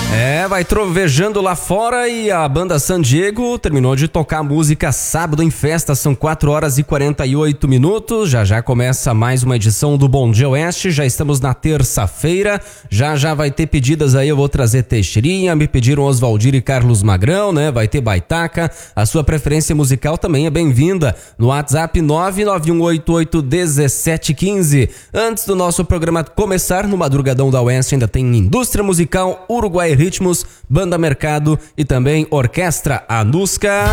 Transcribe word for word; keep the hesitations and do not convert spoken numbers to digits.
É, vai trovejando lá fora e a banda San Diego terminou de tocar música Sábado em Festa, são quatro horas e quarenta e oito minutos, já já começa mais uma edição do Bom Dia Oeste, já estamos na terça-feira, já já vai ter pedidas aí, eu vou trazer Teixeirinha, me pediram Oswaldir e Carlos Magrão, né, vai ter Baitaca, a sua preferência musical também é bem-vinda, no WhatsApp nove nove um oito oito um sete um cinco. Antes do nosso programa começar, no Madrugadão da Oeste ainda tem Indústria Musical, Uruguai Ritmos, Banda Mercado e também Orquestra Anusca.